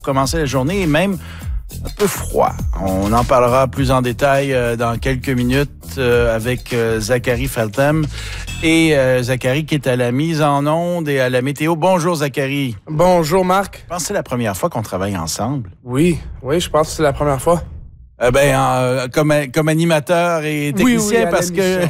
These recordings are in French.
commencer la journée et même un peu froid. On en parlera plus en détail dans quelques minutes avec Zachary Feltham et Zachary qui est à la mise en onde et à la météo. Bonjour Zachary. Bonjour Marc. Je pense que c'est la première fois qu'on travaille ensemble. Oui, je pense que c'est la première fois. Comme animateur et technicien, oui, parce que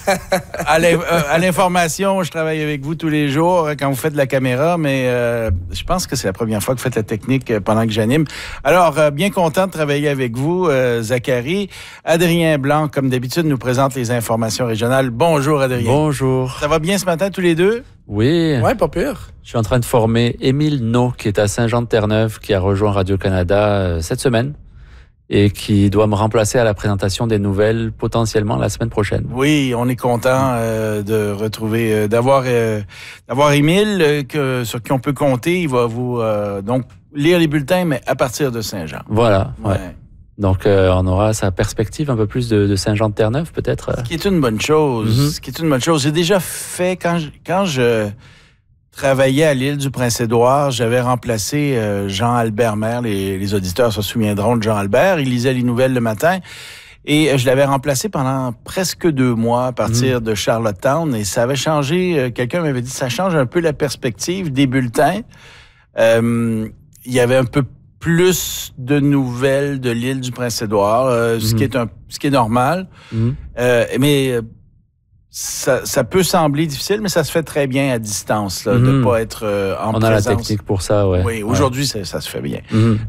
à l'information, je travaille avec vous tous les jours quand vous faites de la caméra, mais je pense que c'est la première fois que vous faites la technique pendant que j'anime. Alors, bien content de travailler avec vous, Zachary. Adrien Blanc, comme d'habitude, nous présente les informations régionales. Bonjour, Adrien. Bonjour. Ça va bien ce matin, tous les deux? Oui. Ouais, pas pire. Je suis en train de former Émile No, qui est à Saint-Jean-de-Terre-Neuve, qui a rejoint Radio-Canada cette semaine et qui doit me remplacer à la présentation des nouvelles potentiellement la semaine prochaine. Oui, on est content de retrouver, d'avoir Émile sur qui on peut compter. Il va vous donc lire les bulletins, mais à partir de Saint-Jean. Voilà. Ouais. Donc on aura sa perspective un peu plus de Saint-Jean-de-Terre-Neuve peut-être. Ce qui est une bonne chose. J'ai déjà fait quand je travaillais à l'île du Prince-Édouard, j'avais remplacé Jean-Albert Maire. Les auditeurs se souviendront de Jean-Albert. Il lisait les nouvelles le matin. Et je l'avais remplacé pendant presque 2 mois à partir de Charlottetown. Et ça avait changé. Quelqu'un m'avait dit ça change un peu la perspective des bulletins. Il y avait un peu plus de nouvelles de l'île du Prince-Édouard, ce qui est normal. Mais ça peut sembler difficile, mais ça se fait très bien à distance, là, de pas être en présence. On a la technique pour ça, ouais. Oui, aujourd'hui, ça se fait bien.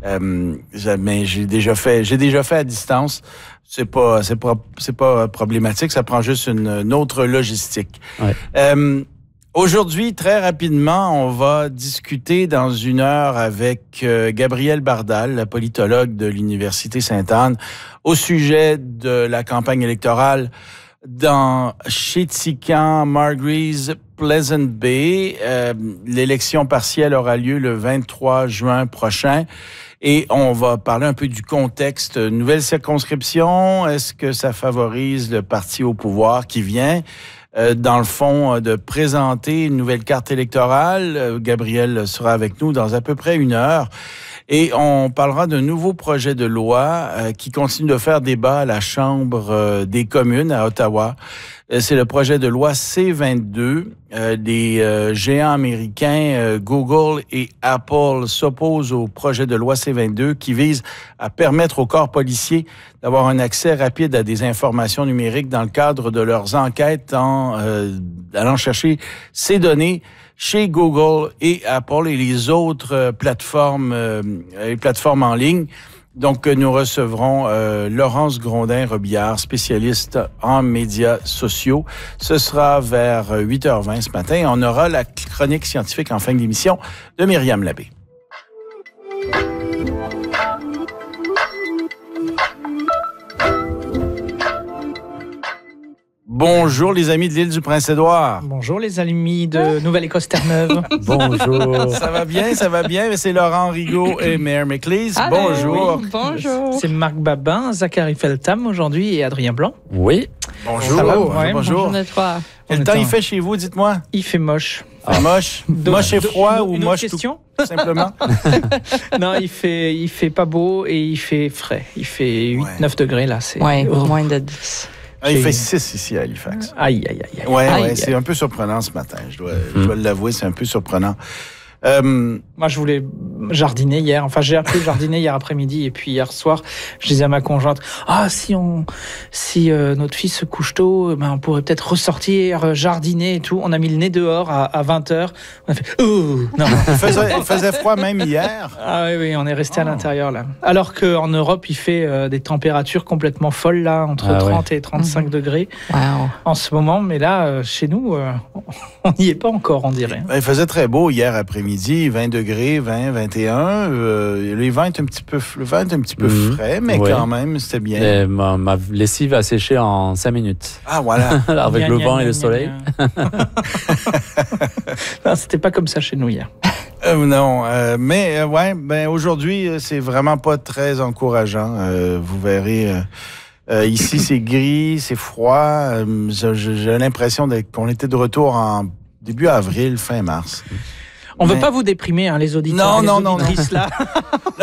Mais j'ai déjà fait à distance. C'est pas problématique, ça prend juste une autre logistique. Ouais. Aujourd'hui, très rapidement, on va discuter dans 1 heure avec Gabrielle Bardal, la politologue de l'Université Sainte-Anne, au sujet de la campagne électorale dans Chéticamp, Margreaves, Pleasant Bay. L'élection partielle aura lieu le 23 juin prochain. Et on va parler un peu du contexte. Nouvelle circonscription, est-ce que ça favorise le parti au pouvoir qui vient? Dans le fond, de présenter une nouvelle carte électorale. Gabriel sera avec nous dans à peu près 1 heure. Et on parlera d'un nouveau projet de loi qui continue de faire débat à la Chambre des communes à Ottawa. C'est le projet de loi C-22. Les géants américains Google et Apple s'opposent au projet de loi C-22 qui vise à permettre aux corps policiers d'avoir un accès rapide à des informations numériques dans le cadre de leurs enquêtes en allant chercher ces données chez Google et Apple et les autres plateformes en ligne. Donc, nous recevrons Laurence Grondin-Robillard, spécialiste en médias sociaux. Ce sera vers 8h20 ce matin. On aura la chronique scientifique en fin d'émission de Myriam Labbé. Bonjour les amis de l'île du Prince-Édouard. Bonjour les amis de Nouvelle-Écosse-Terre-Neuve. Bonjour. Ça va bien. C'est Laurent Rigaud et Mère McLeese. Bonjour. Oui, bonjour. C'est Marc Babin, Zachary Feltham aujourd'hui et Adrien Blanc. Oui. Bonjour. Ça va, Bonjour. Bonjour les trois. Quel temps il fait chez vous, dites-moi? Il fait moche. Moche? Moche et froid ou moche question? tout simplement? Non, il fait pas beau et il fait frais. Il fait 8-9 degrés là. Oui, moins de 10. Il fait 6 ici à Halifax. Aïe. Ouais, c'est un peu surprenant ce matin. Je dois l'avouer, c'est un peu surprenant. Moi, je voulais jardiner hier. Enfin, j'ai appris jardiner hier après-midi et puis hier soir, je disais à ma conjointe, si notre fils se couche tôt, on pourrait peut-être ressortir jardiner et tout. On a mis le nez dehors à 20h. On a fait non. Il faisait froid même hier. Ah oui, on est resté à l'intérieur là. Alors qu'en Europe, il fait des températures complètement folles là, entre 30 et 35 degrés en ce moment. Mais là, chez nous, on n'y est pas encore, on dirait. Il faisait très beau hier après-midi. 20 degrés, 20, 21. Le vent est un petit peu frais, mais quand même, c'était bien. Et ma lessive a séché en 5 minutes. Ah, voilà. Avec le vent et le soleil. Non, c'était pas comme ça chez nous hier. Non, mais aujourd'hui, c'est vraiment pas très encourageant. Vous verrez... ici, c'est gris, c'est froid. J'ai l'impression qu'on était de retour en début avril, fin mars. On ne veut pas vous déprimer, les auditeurs, les auditrices là.